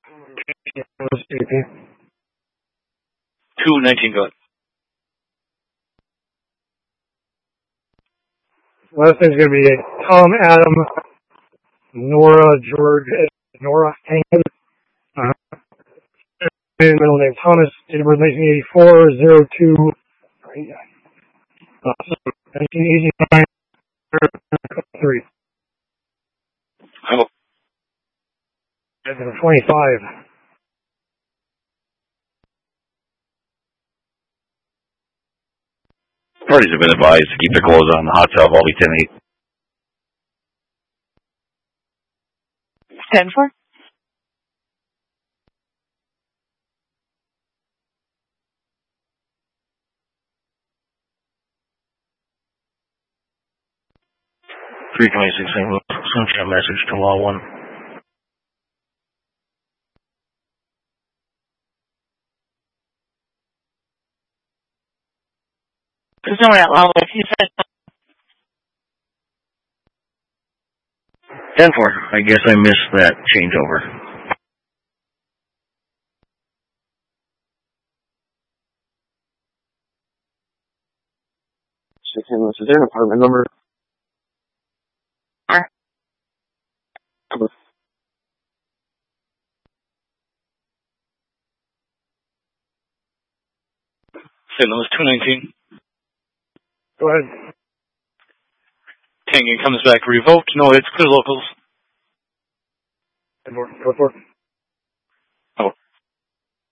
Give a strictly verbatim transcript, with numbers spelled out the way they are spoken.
two nineteen, go ahead. Last name's going to be Tom Adam, Nora George, Nora Hankin. Uh-huh. Middle name Thomas, date of birth nineteen eighty-four, zero two, uh, nineteen eighty-nine, three. Hello. twenty-five. Parties have been advised to keep their clothes on. The hot tub will be ten eight. ten four. three twenty-six, Saint Louis. Sunshine message to Law one. There's no one at Law one. He said ten four. I guess I missed that changeover. Is there an apartment number? R. Saint Louis two nineteen. Go ahead. Tangen comes back revoked. No, it's clear locals. Go for it.